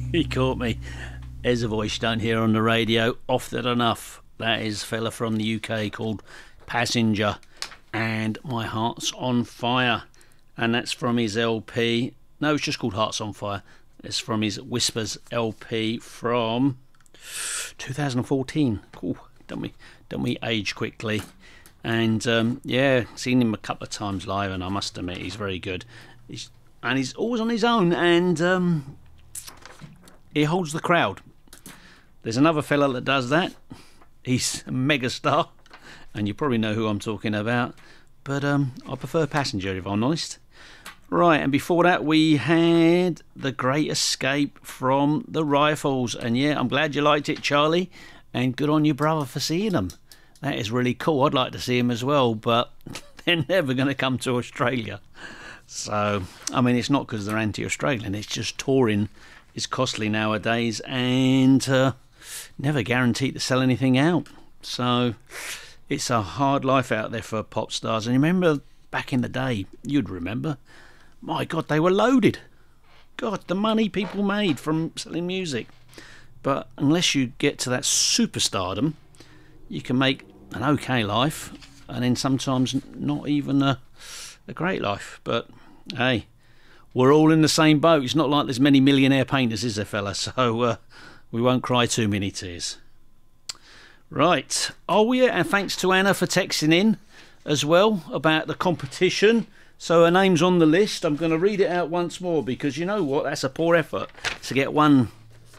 He caught me. There's a voice you don't hear on the radio often enough. That is a fella from the UK called Passenger and My Heart's on Fire. And that's from his LP. No, it's just called Hearts on Fire. It's from his Whispers LP from 2014. Cool. Don't we age quickly? And yeah, seen him a couple of times live, and I must admit he's very good. He's always on his own, and he holds the crowd. There's another fella that does that. He's a megastar, and you probably know who I'm talking about. But I prefer Passenger, if I'm honest. Right, and before that we had The Great Escape from the Rifles. And yeah, I'm glad you liked it, Charlie, and good on your brother for seeing them. That is really cool. I'd like to see him as well, but they're never going to come to Australia. So, I mean, it's not because they're anti-Australian, it's just touring is costly nowadays and never guaranteed to sell anything out. So, it's a hard life out there for pop stars. And you remember back in the day, you'd remember, my God, they were loaded. God, the money people made from selling music. But unless you get to that superstardom, you can make an okay life, and then sometimes not even a great life. But hey, we're all in the same boat. It's not like there's many millionaire painters, is there, fella? So we won't cry too many tears. Right. Oh yeah, and thanks to Anna for texting in as well about the competition. So her name's on the list. I'm going to read it out once more because you know what? That's a poor effort to get one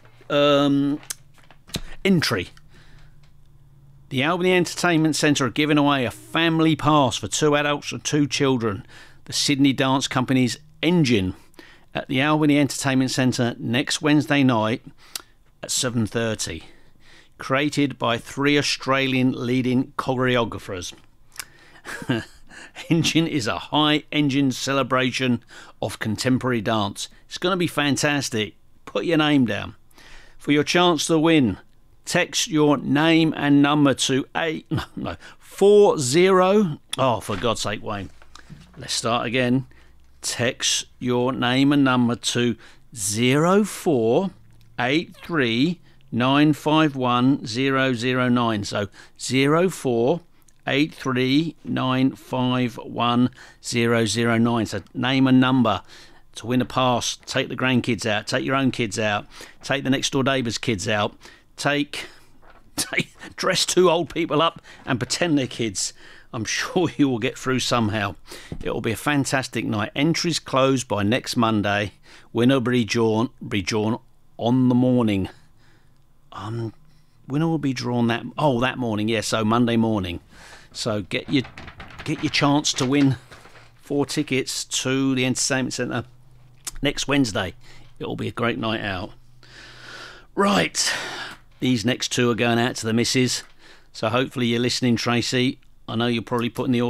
entry. The Albany Entertainment Centre are giving away a family pass for 2 adults and 2 children. The Sydney Dance Company's Engine at the Albany Entertainment Centre next Wednesday night at 7:30. Created by 3 Australian leading choreographers. Engine is a high-engine celebration of contemporary dance. It's going to be fantastic. Put your name down. For your chance to win, text your name and number to 40. Oh, for God's sake, Wayne. Let's start again. Text your name and number to 0483951009. So 0483951009. So name and number to win a pass. Take the grandkids out. Take your own kids out. Take the next door neighbour's kids out. Dress 2 old people up and pretend they're kids. I'm sure you will get through somehow. It will be a fantastic night. Entries closed by next Monday. Winner will be drawn on the morning. Winner will be drawn that morning. Yeah, so Monday morning. So get your chance to win 4 tickets to the Entertainment Centre next Wednesday. It will be a great night out. Right. These next 2 are going out to the missus. So hopefully you're listening, Tracy. I know you're probably putting the